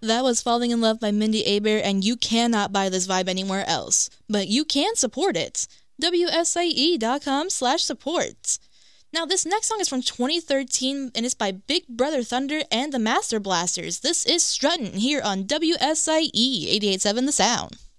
That was Falling in Love by Mindy Aber, and you cannot buy this vibe anywhere else. But you can support it. WSIE.com/support. Now, this next song is from 2013, and it's by Big Brother Thunder and the Master Blasters. This is Struttin' here on WSIE 88.7 The Sound.